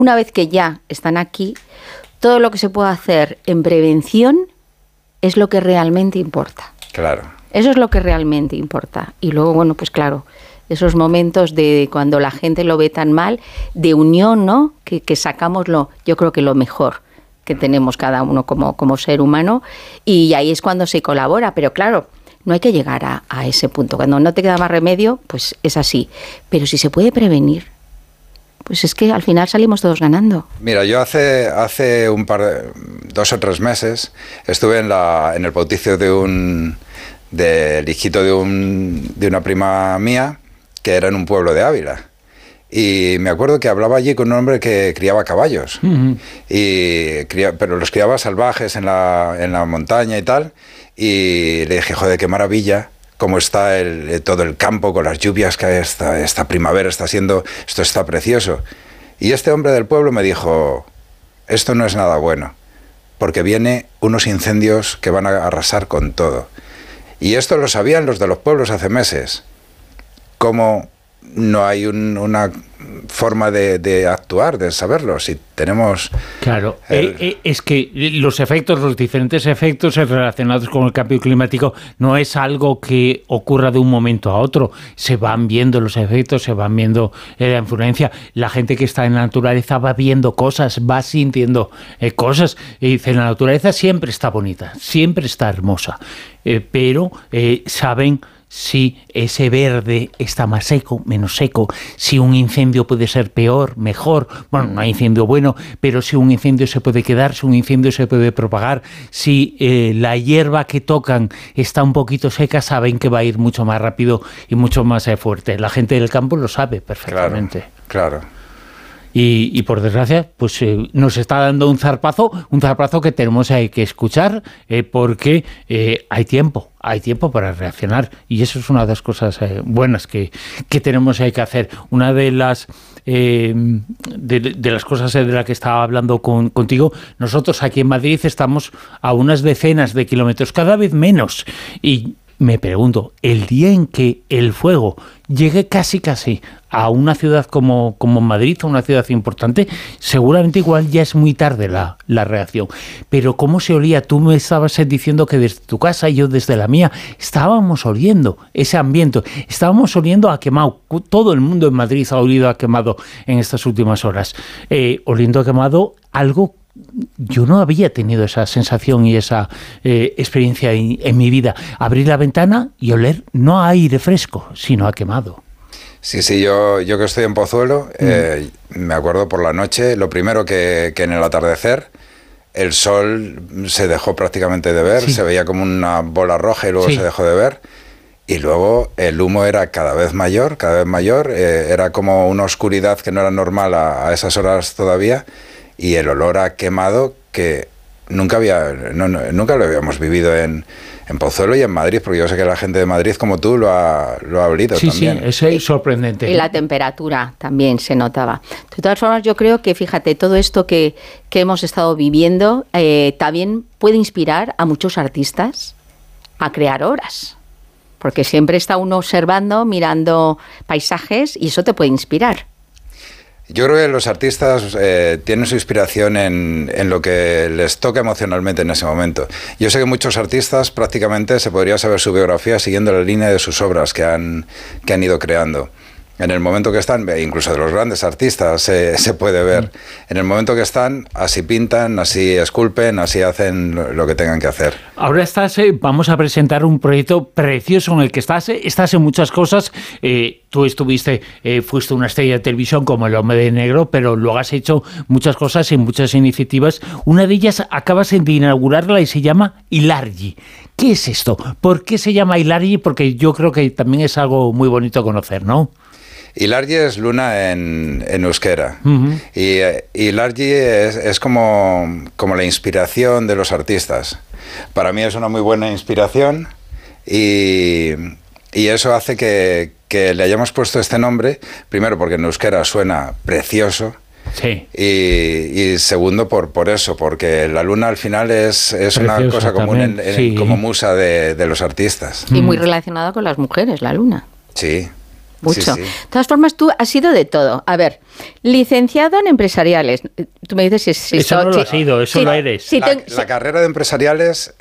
una vez que ya están aquí, todo lo que se pueda hacer en prevención es lo que realmente importa. Claro. Eso es lo que realmente importa. Y luego, bueno, pues claro, esos momentos de cuando la gente lo ve tan mal, de unión, ¿no? Que sacamos yo creo que lo mejor que tenemos cada uno como ser humano, y ahí es cuando se colabora. Pero claro, no hay que llegar a ese punto. Cuando no te queda más remedio, pues es así. Pero si se puede prevenir, pues es que al final salimos todos ganando. Mira, yo hace 2 o 3 meses estuve en el bautizo del hijito de una prima mía, que era en un pueblo de Ávila. Y me acuerdo que hablaba allí con un hombre que criaba caballos. Uh-huh. Pero los criaba salvajes en la montaña y tal. Y le dije, joder, qué maravilla cómo está todo el campo con las lluvias que esta primavera está siendo, esto está precioso. Y este hombre del pueblo me dijo, esto no es nada bueno, porque vienen unos incendios que van a arrasar con todo. Y esto lo sabían los de los pueblos hace meses. ¿Cómo no hay una forma de actuar, de saberlo? Si tenemos... Claro, es que los diferentes efectos relacionados con el cambio climático no es algo que ocurra de un momento a otro. Se van viendo los efectos, se van viendo la influencia. La gente que está en la naturaleza va viendo cosas, va sintiendo cosas. Y dice, la naturaleza siempre está bonita, siempre está hermosa, pero saben si ese verde está más seco, menos seco, si un incendio puede ser peor, mejor. Bueno, no hay incendio bueno, pero si un incendio se puede quedar, si un incendio se puede propagar, si la hierba que tocan está un poquito seca, saben que va a ir mucho más rápido y mucho más fuerte. La gente del campo lo sabe perfectamente. Claro. Y por desgracia, pues nos está dando un zarpazo que tenemos que escuchar, porque hay tiempo para reaccionar, y eso es una de las cosas buenas que tenemos que hacer. Una de las de las cosas de las que estaba hablando contigo, nosotros aquí en Madrid estamos a unas decenas de kilómetros, cada vez menos, y me pregunto, el día en que el fuego llegue casi a una ciudad como Madrid, a una ciudad importante, seguramente igual ya es muy tarde la reacción. Pero ¿cómo se olía? Tú me estabas diciendo que desde tu casa y yo desde la mía estábamos oliendo ese ambiente, estábamos oliendo a quemado. Todo el mundo en Madrid ha olido a quemado en estas últimas horas. Oliendo a quemado, algo... Yo no había tenido esa sensación y esa experiencia en mi vida. Abrir la ventana y oler no a aire fresco, sino a quemado. Sí, yo que estoy en Pozuelo, me acuerdo por la noche, lo primero que en el atardecer el sol se dejó prácticamente de ver, se veía como una bola roja y luego se dejó de ver. Y luego el humo era cada vez mayor, era como una oscuridad que no era normal a esas horas todavía. Y el olor a quemado que nunca lo habíamos vivido en Pozuelo y en Madrid, porque yo sé que la gente de Madrid como tú lo ha olido también. Sí, eso es sorprendente. Y la temperatura también se notaba. De todas formas, yo creo que, fíjate, todo esto que hemos estado viviendo también puede inspirar a muchos artistas a crear obras. Porque siempre está uno observando, mirando paisajes, y eso te puede inspirar. Yo creo que los artistas tienen su inspiración en lo que les toca emocionalmente en ese momento. Yo sé que muchos artistas prácticamente se podría saber su biografía siguiendo la línea de sus obras que han ido creando. En el momento que están, incluso de los grandes artistas se puede ver, en el momento que están, así pintan, así esculpen, así hacen lo que tengan que hacer. Ahora vamos a presentar un proyecto precioso en el que estás en muchas cosas. Tú fuiste una estrella de televisión como El Hombre de Negro, pero luego has hecho muchas cosas y muchas iniciativas. Una de ellas acabas de inaugurarla y se llama Ilargi. ¿Qué es esto? ¿Por qué se llama Ilargi? Porque yo creo que también es algo muy bonito conocer, ¿no? Ilargi es luna en euskera. Uh-huh. Y Ilargi es como la inspiración de los artistas. Para mí es una muy buena inspiración y eso hace que le hayamos puesto este nombre, primero porque en euskera suena precioso. Sí. Y segundo por eso, porque la luna al final es una cosa común como musa de los artistas. Y muy relacionada con las mujeres, la luna. Sí. mucho. Sí, sí. De todas formas, tú has sido de todo. A ver, licenciado en empresariales. Tú me dices si eso no lo has sido, eso lo eres. La carrera de empresariales,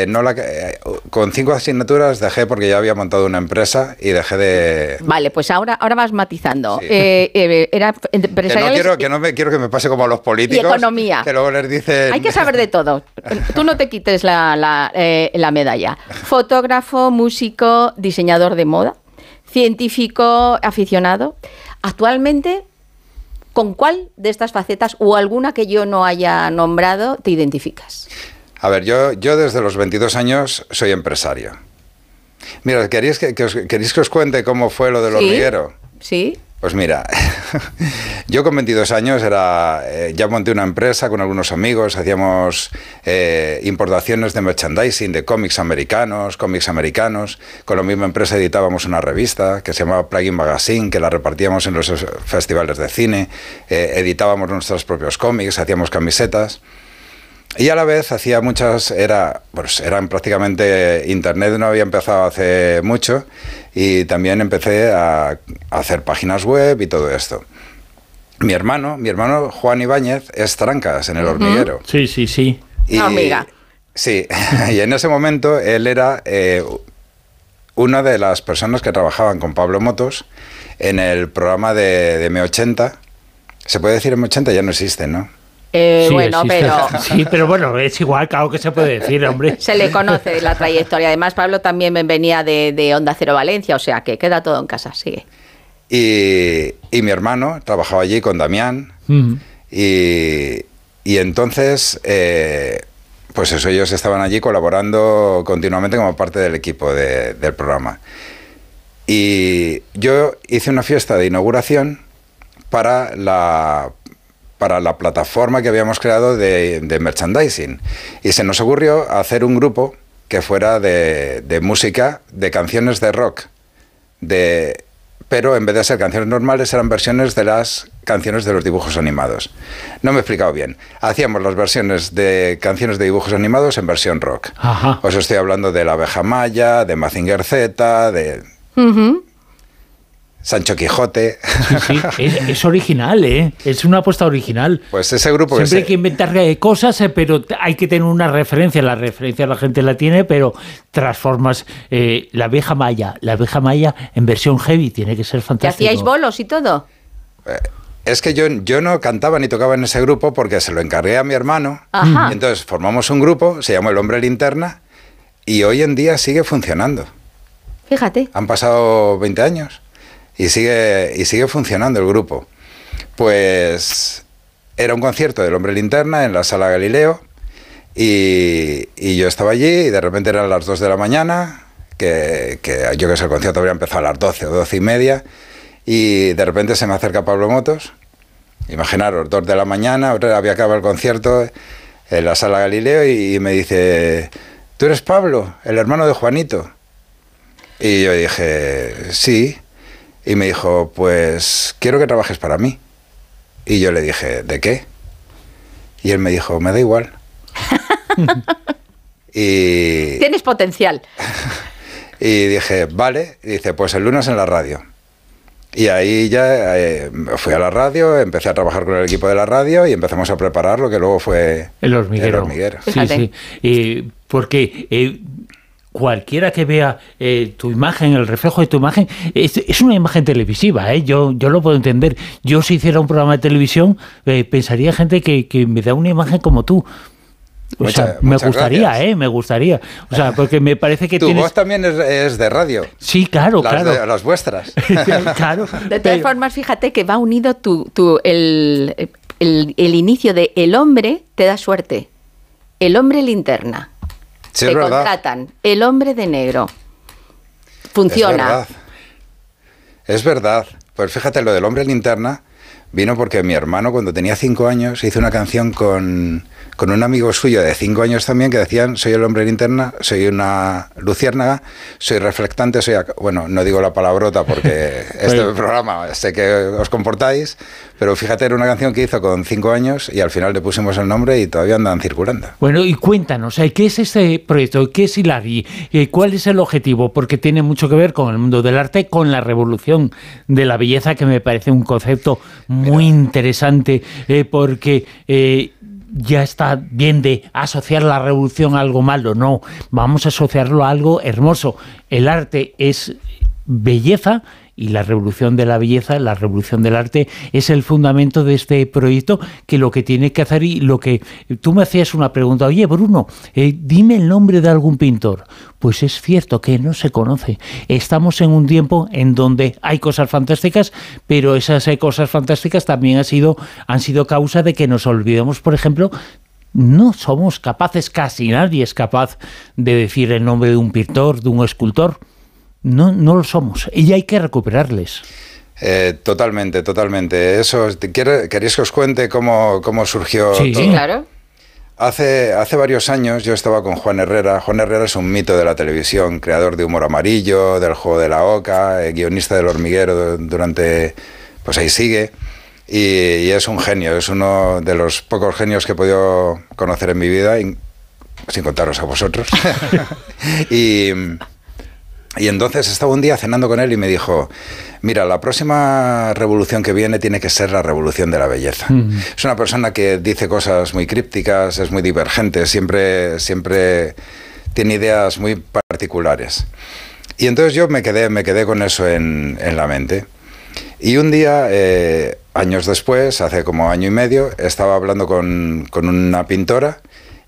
con 5 asignaturas dejé porque ya había montado una empresa y dejé de... Vale, pues ahora vas matizando. Sí. Era empresariales... No quiero que me pase como a los políticos. Y economía. Que luego les dicen... Hay que saber de todo. Tú no te quites la medalla. Fotógrafo, músico, diseñador de moda, científico aficionado. Actualmente, ¿con cuál de estas facetas o alguna que yo no haya nombrado te identificas? A ver, yo desde los 22 años soy empresario. Mira, ¿queréis que os cuente cómo fue lo del hormiguero? Sí. Pues mira, yo con 22 años ya monté una empresa con algunos amigos, hacíamos importaciones de merchandising, de cómics americanos. Con la misma empresa editábamos una revista que se llamaba Plugin Magazine, que la repartíamos en los festivales de cine, editábamos nuestros propios cómics, hacíamos camisetas. Y a la vez hacía muchas, eran prácticamente, Internet no había empezado hace mucho, y también empecé a hacer páginas web y todo esto. Mi hermano Juan Ibáñez es Trancas en El Hormiguero. Sí. Una hormiga. Sí, y en ese momento él era una de las personas que trabajaban con Pablo Motos en el programa de M80. ¿Se puede decir M80? Ya no existe, ¿no? Sí, bueno, existe. pero... Sí, pero bueno, es igual, claro que se puede decir, hombre. Se le conoce la trayectoria. Además, Pablo también venía de Onda Cero Valencia, o sea que queda todo en casa, sigue. Y mi hermano trabajaba allí con Damián, y entonces, pues eso, ellos estaban allí colaborando continuamente como parte del equipo del programa. Y yo hice una fiesta de inauguración para la plataforma que habíamos creado de merchandising. Y se nos ocurrió hacer un grupo que fuera de música, de canciones de rock, pero en vez de ser canciones normales, eran versiones de las canciones de los dibujos animados. No me he explicado bien. Hacíamos las versiones de canciones de dibujos animados en versión rock. Ajá. Os estoy hablando de La Abeja Maya, de Mazinger Z, de... Sancho Quijote. Sí, es original, ¿eh? Es una apuesta original. Pues ese grupo... Siempre hay que inventar cosas, pero hay que tener una referencia. La referencia la gente la tiene, pero transformas la abeja maya en versión heavy. Tiene que ser fantástico. ¿Y hacíais bolos y todo? Es que yo no cantaba ni tocaba en ese grupo porque se lo encargué a mi hermano. Ajá. Y entonces formamos un grupo, se llamó El Hombre Linterna, y hoy en día sigue funcionando. Fíjate. Han pasado 20 años. Y sigue funcionando el grupo. Pues era un concierto del Hombre Linterna en la Sala Galileo, y yo estaba allí y de repente eran las 2 de la mañana, que yo que sé, el concierto habría empezado a las 12 o 12 y media, y de repente se me acerca Pablo Motos. Imaginaros, 2 de la mañana, había acabado el concierto en la Sala Galileo, y me dice: ¿tú eres Pablo, el hermano de Juanito? Y yo dije: sí. Y me dijo: pues quiero que trabajes para mí. Y yo le dije: ¿de qué? Y él me dijo: me da igual. Y tienes potencial. Y dije: vale. Y dice: pues el lunes en la radio. Y ahí ya fui a la radio, empecé a trabajar con el equipo de la radio y empezamos a preparar lo que luego fue El Hormiguero. Sí. Porque... cualquiera que vea tu imagen, el reflejo de tu imagen, es una imagen televisiva, ¿eh? Yo lo puedo entender. Yo, si hiciera un programa de televisión, pensaría gente que me da una imagen como tú. O sea, me gustaría, gracias. Me gustaría. O sea, porque me parece que tu tienes... voz también es de radio. Sí, claro, claro. Las vuestras. Claro. De todas formas, fíjate que va unido el inicio de El Hombre te da suerte. El Hombre Linterna. Sí, te es verdad. contratan. El Hombre de Negro. Funciona. Es verdad. Pues fíjate, lo del Hombre Linterna vino porque mi hermano, cuando tenía 5 años, hizo una canción con un amigo suyo de 5 años también, que decían: soy el hombre linterna, soy una luciérnaga, soy reflectante, bueno, no digo la palabrota porque este programa sé que os comportáis, pero fíjate, era una canción que hizo con 5 años y al final le pusimos el nombre y todavía andan circulando. Bueno, y cuéntanos, ¿qué es este proyecto? ¿Qué es Hilari? ¿Cuál es el objetivo? Porque tiene mucho que ver con el mundo del arte, con la revolución de la belleza, que me parece un concepto muy interesante, porque ya está bien de asociar la revolución a algo malo. No, vamos a asociarlo a algo hermoso. El arte es belleza, y la revolución de la belleza, la revolución del arte, es el fundamento de este proyecto, que lo que tiene que hacer, y lo que tú me hacías una pregunta: oye, Bruno, dime el nombre de algún pintor. Pues es cierto que no se conoce. Estamos en un tiempo en donde hay cosas fantásticas, pero esas cosas fantásticas también han sido causa de que nos olvidemos, por ejemplo. No somos capaces, casi nadie es capaz de decir el nombre de un pintor, de un escultor. No lo somos, y hay que recuperarles. Totalmente. Eso, ¿queréis que os cuente cómo surgió todo? Sí, claro. Hace varios años yo estaba con Juan Herrera. Juan Herrera es un mito de la televisión, creador de Humor Amarillo, del Juego de la Oca, guionista del Hormiguero durante... Pues ahí sigue. Y es un genio, es uno de los pocos genios que he podido conocer en mi vida, sin contaros a vosotros. Y entonces estaba un día cenando con él y me dijo: mira, la próxima revolución que viene tiene que ser la revolución de la belleza. Es una persona que dice cosas muy crípticas, es muy divergente, siempre tiene ideas muy particulares. Y entonces yo me quedé con eso en la mente. Y un día, años después, hace como año y medio, estaba hablando con una pintora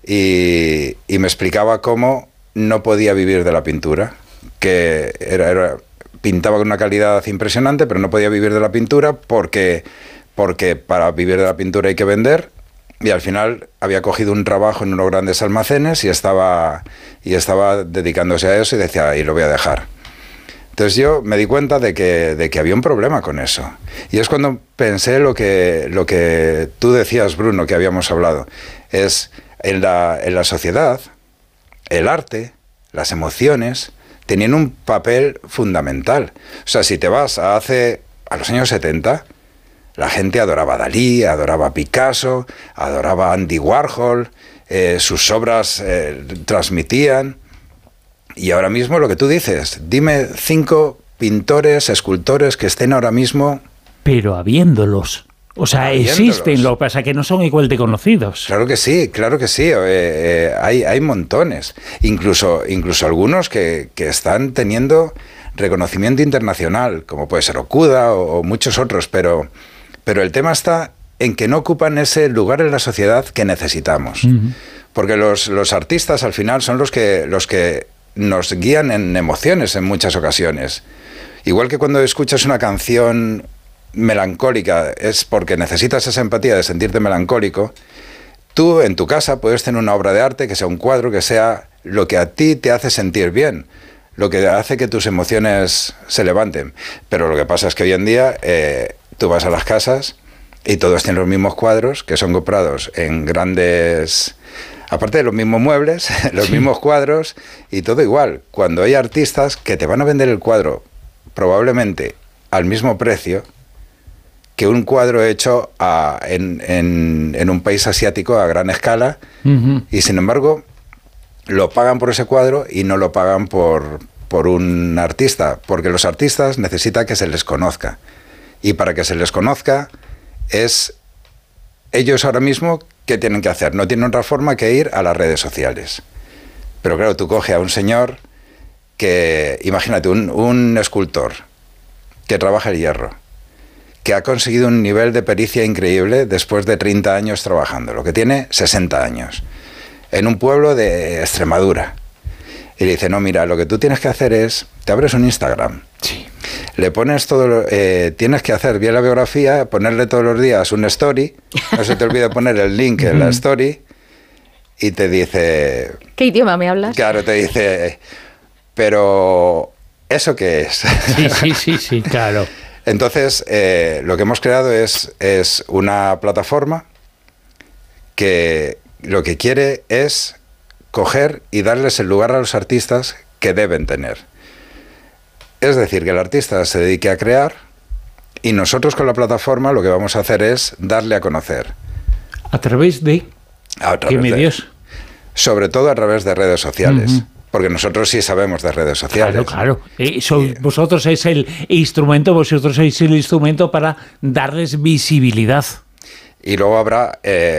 y me explicaba cómo no podía vivir de la pintura, que pintaba con una calidad impresionante, pero no podía vivir de la pintura porque para vivir de la pintura hay que vender, y al final había cogido un trabajo en unos grandes almacenes y estaba dedicándose a eso, y decía: y lo voy a dejar. Entonces yo me di cuenta de que había un problema con eso, y es cuando pensé lo que tú decías, Bruno, que habíamos hablado, es en la sociedad, el arte, las emociones tenían un papel fundamental. O sea, si te vas a los años 70, la gente adoraba a Dalí, adoraba a Picasso, adoraba a Andy Warhol, sus obras transmitían. Y ahora mismo lo que tú dices, dime 5 pintores, escultores que estén ahora mismo... Pero habiéndolos. O sea, existen, lo que pasa es que no son igual de conocidos. Claro que sí. Hay montones. Incluso algunos que están teniendo reconocimiento internacional, como puede ser Okuda o muchos otros, pero el tema está en que no ocupan ese lugar en la sociedad que necesitamos. Porque los artistas al final son los que nos guían en emociones en muchas ocasiones. Igual que cuando escuchas una canción melancólica es porque necesitas esa empatía de sentirte melancólico. Tú en tu casa puedes tener una obra de arte, que sea un cuadro, que sea lo que a ti te hace sentir bien, lo que hace que tus emociones se levanten. Pero lo que pasa es que hoy en día tú vas a las casas y todos tienen los mismos cuadros, que son comprados en grandes... Aparte de los mismos muebles, los mismos cuadros, y todo igual. Cuando hay artistas que te van a vender el cuadro probablemente al mismo precio que un cuadro hecho en un país asiático a gran escala, y sin embargo lo pagan por ese cuadro y no lo pagan por un artista, porque los artistas necesitan que se les conozca, y para que se les conozca ellos ahora mismo, ¿qué tienen que hacer? No tienen otra forma que ir a las redes sociales. Pero claro, tú coges a un señor que, imagínate, un escultor que trabaja el hierro, que ha conseguido un nivel de pericia increíble después de 30 años trabajando, lo que tiene 60 años, en un pueblo de Extremadura. Y le dice: no, mira, lo que tú tienes que hacer es, te abres un Instagram, sí, le pones todo, tienes que hacer bien la biografía, ponerle todos los días un story, no se te olvide poner el link en la story, y te dice... ¿Qué idioma me hablas? Claro, te dice, pero ¿eso qué es? Sí, claro. Entonces, lo que hemos creado es una plataforma que lo que quiere es coger y darles el lugar a los artistas que deben tener. Es decir, que el artista se dedique a crear y nosotros con la plataforma lo que vamos a hacer es darle a conocer. ¿A través de qué medios? Sobre todo a través de redes sociales. Porque nosotros sí sabemos de redes sociales. Claro. Vosotros sois el instrumento para darles visibilidad. Y luego habrá